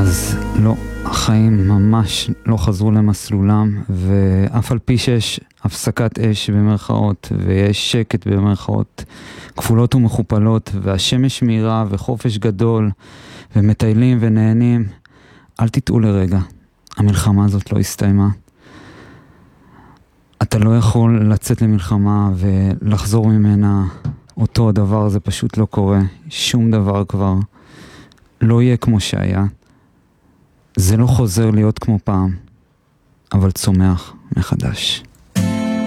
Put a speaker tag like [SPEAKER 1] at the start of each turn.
[SPEAKER 1] אז לא, החיים ממש לא חזרו למסלולם, ואף על פי שיש הפסקת אש במרכאות, ויש שקט במרכאות כפולות ומכופלות, והשמש מהירה וחופש גדול, ומטיילים ונהנים, אל תטעו לרגע, המלחמה הזאת לא הסתיימה. אתה לא יכול לצאת למלחמה ולחזור ממנה אותו הדבר, זה פשוט לא קורה. שום דבר כבר לא יהיה כמו שהיה. זה לא חוזר להיות כמו פעם, אבל צומח מחדש.